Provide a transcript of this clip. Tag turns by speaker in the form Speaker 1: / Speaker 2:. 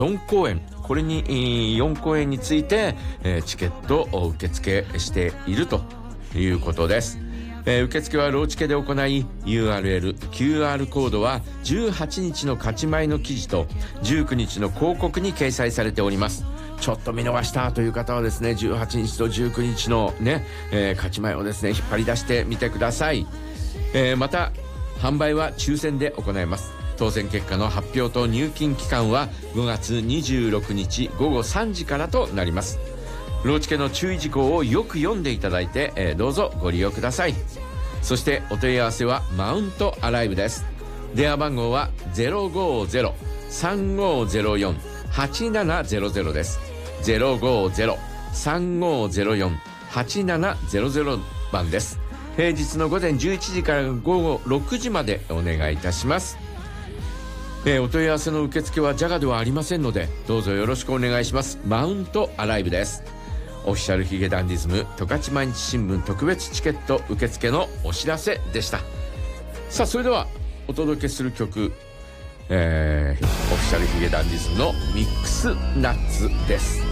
Speaker 1: 4公演、これに4公演について、チケットを受付しているということです。受付はローチケで行い、 URL、QR コードは18日の勝ち前の記事と19日の広告に掲載されております。ちょっと見逃したという方はですね、18日と19日のね、勝ち前をですね引っ張り出してみてください。また販売は抽選で行います。当選結果の発表と入金期間は5月26日午後3時からとなります。ローチケの注意事項をよく読んでいただいて、どうぞご利用ください。そしてお問い合わせはマウントアライブです。電話番号は 050-3504-8700 です。 050-3504-8700 番です。平日の午前11時から午後6時までお願いいたします。お問い合わせの受付はジャガではありませんので、どうぞよろしくお願いします。マウントアライブです。オフィシャルヒゲダンディズム十勝毎日新聞特別チケット受付のお知らせでした。さあ、それではお届けする曲、オフィシャルヒゲダンディズムのミックスナッツです。